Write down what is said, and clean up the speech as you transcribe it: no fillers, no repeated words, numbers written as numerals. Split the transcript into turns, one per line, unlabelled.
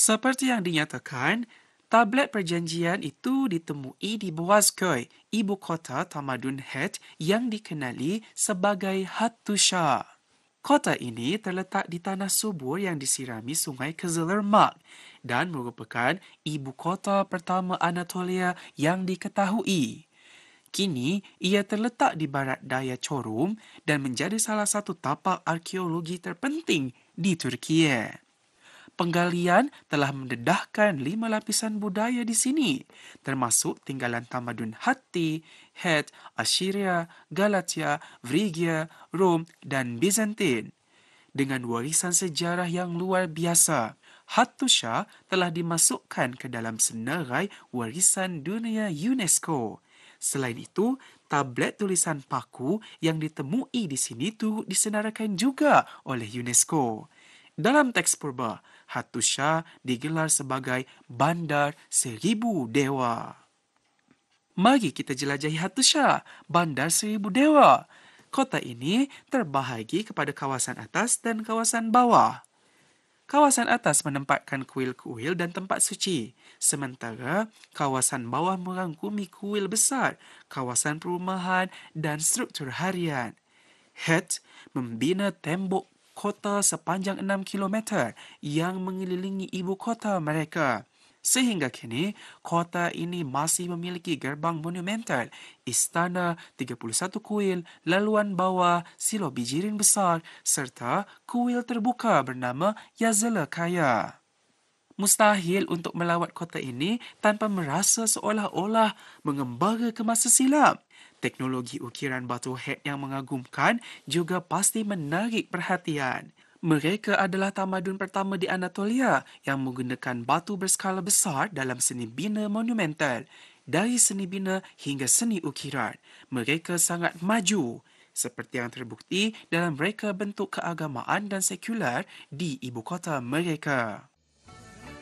Seperti yang dinyatakan, tablet perjanjian itu ditemui di Boğazköy, ibu kota tamadun Het yang dikenali sebagai Hattusha. Kota ini terletak di tanah subur yang disirami sungai Kızılırmak dan merupakan ibu kota pertama Anatolia yang diketahui. Kini, ia terletak di barat daya Çorum dan menjadi salah satu tapak arkeologi terpenting di Turkiye. Penggalian telah mendedahkan 5 lapisan budaya di sini, termasuk tinggalan tamadun Hatti, Het, Assyria, Galatia, Phrygia, Rom dan Bizantin. Dengan warisan sejarah yang luar biasa, Hattusha telah dimasukkan ke dalam senarai warisan dunia UNESCO. Selain itu, tablet tulisan paku yang ditemui di sini tu disenarakan juga oleh UNESCO. Dalam teks purba, Hattusha digelar sebagai Bandar Seribu Dewa. Mari kita jelajahi Hattusha, Bandar Seribu Dewa. Kota ini terbahagi kepada kawasan atas dan kawasan bawah. Kawasan atas menempatkan kuil-kuil dan tempat suci, sementara kawasan bawah merangkumi kuil besar, kawasan perumahan dan struktur harian. Het membina tembok kota sepanjang 6 kilometer yang mengelilingi ibu kota mereka. Sehingga kini, kota ini masih memiliki gerbang monumental, istana, 31 kuil, laluan bawah, silo bijirin besar, serta kuil terbuka bernama Yazılı Kaya. Mustahil untuk melawat kota ini tanpa merasa seolah-olah mengembara ke masa silam. Teknologi ukiran batu Het yang mengagumkan juga pasti menarik perhatian. Mereka adalah tamadun pertama di Anatolia yang menggunakan batu berskala besar dalam seni bina monumental. Dari seni bina hingga seni ukiran, mereka sangat maju. Seperti yang terbukti dalam reka bentuk keagamaan dan sekular di ibu kota mereka.